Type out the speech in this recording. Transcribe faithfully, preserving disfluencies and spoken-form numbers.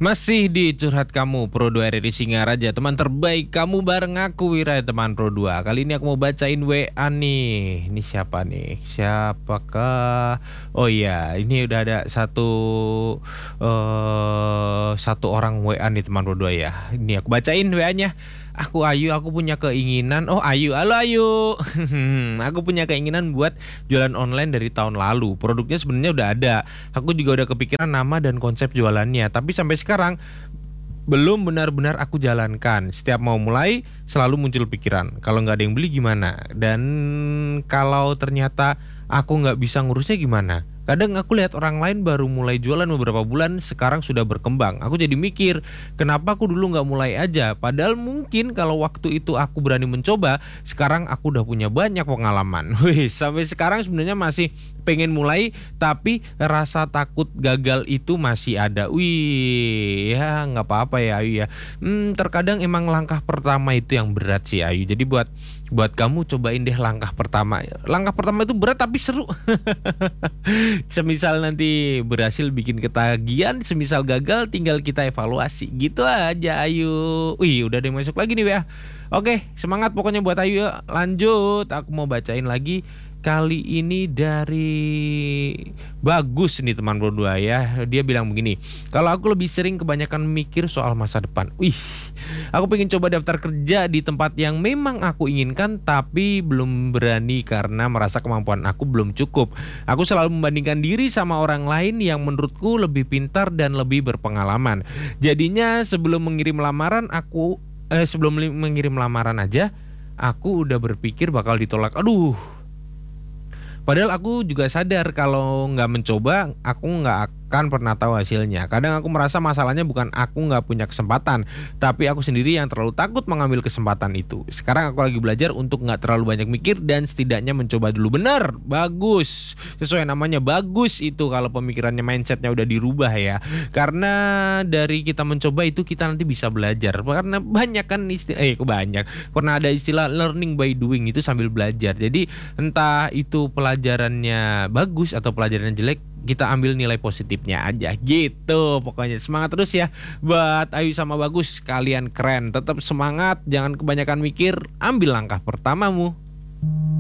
Masih di Curhat Kamu Pro dua R R I Singaraja, teman terbaik kamu bareng aku Wira ya, teman Pro dua. Kali ini aku mau bacain W A nih. Ini siapa nih? Siapakah? Oh iya, ini udah ada satu eh satu orang W A nih teman Pro dua ya. Ini aku bacain W A-nya. Aku Ayu, aku punya keinginan. Oh Ayu, halo Ayu. Aku punya keinginan buat jualan online dari tahun lalu. Produknya sebenarnya udah ada. Aku juga udah kepikiran nama dan konsep jualannya. Tapi sampai sekarang belum benar-benar aku jalankan. Setiap mau mulai selalu muncul pikiran, kalau nggak ada yang beli gimana? Dan kalau ternyata aku nggak bisa ngurusnya gimana? Kadang aku lihat orang lain baru mulai jualan beberapa bulan sekarang sudah berkembang. Aku jadi mikir, kenapa aku dulu nggak mulai aja? Padahal mungkin kalau waktu itu aku berani mencoba, sekarang aku udah punya banyak pengalaman. Wih, sampai sekarang sebenarnya masih pengen mulai, tapi rasa takut gagal itu masih ada. Wih, ya nggak apa-apa ya Ayu ya. Hmm, terkadang emang langkah pertama itu yang berat sih Ayu. Jadi buat buat kamu cobain deh langkah pertama. Langkah pertama itu berat tapi seru. Semisal nanti berhasil bikin ketagihan, semisal gagal tinggal kita evaluasi. Gitu aja Ayu. Wih, udah ada yang masuk lagi nih ya. Oke, semangat pokoknya buat Ayu. Lanjut, aku mau bacain lagi. Kali ini dari Bagus nih teman berdua ya. Dia bilang begini, kalau aku lebih sering kebanyakan mikir soal masa depan. Wih, aku pengen coba daftar kerja di tempat yang memang aku inginkan, tapi belum berani karena merasa kemampuan aku belum cukup. Aku selalu membandingkan diri sama orang lain yang menurutku lebih pintar dan lebih berpengalaman. Jadinya sebelum mengirim lamaran aku eh, sebelum mengirim lamaran aja aku udah berpikir bakal ditolak. Aduh. Padahal aku juga sadar kalau nggak mencoba, aku nggak akan pernah tahu hasilnya. Kadang aku merasa masalahnya bukan aku nggak punya kesempatan, tapi aku sendiri yang terlalu takut mengambil kesempatan itu. Sekarang aku lagi belajar untuk nggak terlalu banyak mikir dan setidaknya mencoba dulu. Bener, bagus. Sesuai namanya bagus itu kalau pemikirannya, mindsetnya udah dirubah ya. Karena dari kita mencoba itu kita nanti bisa belajar. Karena banyak kan istilah, eh banyak. Pernah ada istilah learning by doing, itu sambil belajar. Jadi entah itu pelajaran pelajarannya bagus atau pelajarannya jelek, kita ambil nilai positifnya aja gitu. Pokoknya semangat terus ya buat Ayu sama Bagus, kalian keren. Tetap semangat, jangan kebanyakan mikir, ambil langkah pertamamu.